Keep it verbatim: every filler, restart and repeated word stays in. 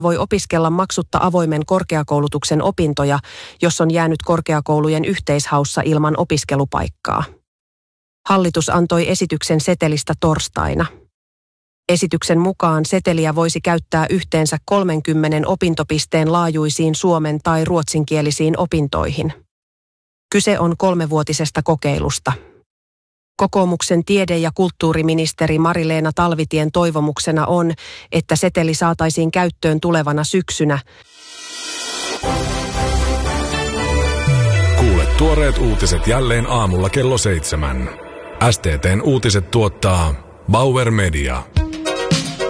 voi opiskella maksutta avoimen korkeakoulutuksen opintoja, jos on jäänyt korkeakoulujen yhteishaussa ilman opiskelupaikkaa. Hallitus antoi esityksen setelistä torstaina. Esityksen mukaan seteliä voisi käyttää yhteensä kolmenkymmenen opintopisteen laajuisiin suomen- tai ruotsinkielisiin opintoihin. Kyse on kolmevuotisesta kokeilusta. Kokoomuksen tiede- ja kulttuuriministeri Mari-Leena Talvitien toivomuksena on, että seteli saataisiin käyttöön tulevana syksynä. Kuule tuoreet uutiset jälleen aamulla kello seitsemän. S T T:n uutiset tuottaa Bauer Media.